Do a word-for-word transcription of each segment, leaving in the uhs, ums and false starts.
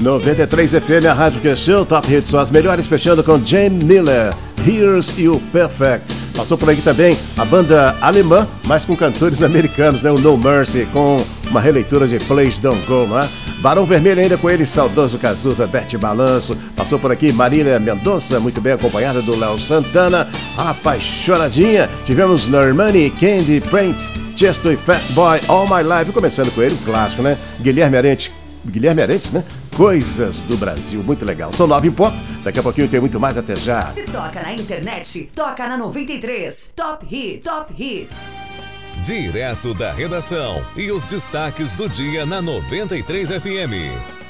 noventa e três F M, a rádio que show, Top Hits, são as melhores, fechando com Jamie Miller, Here's You Perfect. Passou por aqui também a banda alemã, mas com cantores americanos, né? O No Mercy, com uma releitura de Please Don't Go, né? Barão Vermelho ainda com ele, saudoso Cazuza, Bete Balanço. Passou por aqui Marília Mendonça, muito bem acompanhada do Léo Santana, apaixonadinha. Tivemos Normani, Candy, Prince, Chesto e Fat Boy, All My Life. Começando com ele, um clássico, né? Guilherme Arantes, Guilherme Arantes, né? Coisas do Brasil, muito legal. São nove em ponto, daqui a pouquinho tem muito mais, até já. Se toca na internet, toca na noventa e três. Top Hits, Top Hits. Direto da redação e os destaques do dia na noventa e três F M.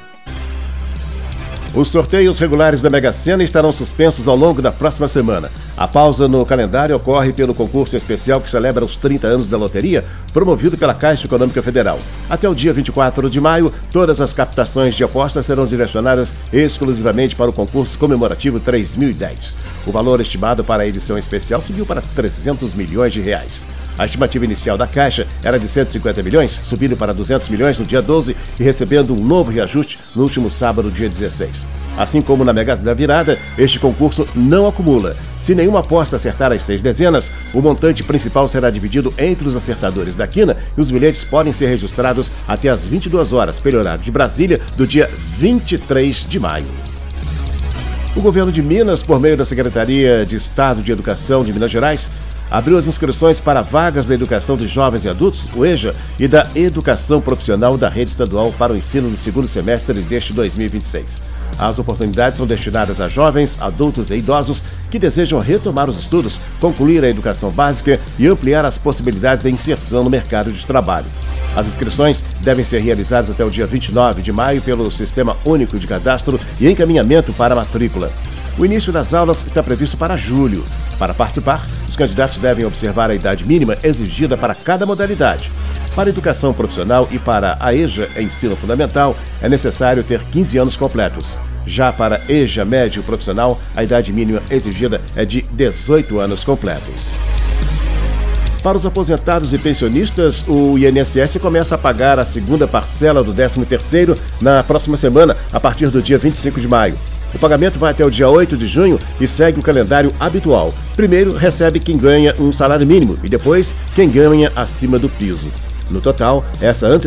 Os sorteios regulares da Mega Sena estarão suspensos ao longo da próxima semana. A pausa no calendário ocorre pelo concurso especial que celebra os trinta anos da loteria, promovido pela Caixa Econômica Federal. Até o dia vinte e quatro de maio, todas as captações de apostas serão direcionadas exclusivamente para o concurso comemorativo três mil e dez. O valor estimado para a edição especial subiu para trezentos milhões de reais. A estimativa inicial da Caixa era de cento e cinquenta milhões, subindo para duzentos milhões no dia doze e recebendo um novo reajuste no último sábado, dia dezesseis. Assim como na Mega da Virada, este concurso não acumula. Se nenhuma aposta acertar as seis dezenas, o montante principal será dividido entre os acertadores da quina e os bilhetes podem ser registrados até às vinte e duas horas, pelo horário de Brasília, do dia vinte e três de maio. O governo de Minas, por meio da Secretaria de Estado de Educação de Minas Gerais, abriu as inscrições para vagas da Educação de Jovens e Adultos, o EJA, e da Educação Profissional da Rede Estadual para o ensino no segundo semestre deste dois mil e vinte e seis. As oportunidades são destinadas a jovens, adultos e idosos que desejam retomar os estudos, concluir a educação básica e ampliar as possibilidades de inserção no mercado de trabalho. As inscrições devem ser realizadas até o dia vinte e nove de maio pelo Sistema Único de Cadastro e Encaminhamento para a Matrícula. O início das aulas está previsto para julho. Para participar, os candidatos devem observar a idade mínima exigida para cada modalidade. Para a educação profissional e para a EJA, ensino fundamental, é necessário ter quinze anos completos. Já para EJA médio profissional, a idade mínima exigida é de dezoito anos completos. Para os aposentados e pensionistas, o I N S S começa a pagar a segunda parcela do décimo terceiro na próxima semana, a partir do dia vinte e cinco de maio. O pagamento vai até o dia oito de junho e segue o calendário habitual. Primeiro recebe quem ganha um salário mínimo e depois quem ganha acima do piso. No total, essa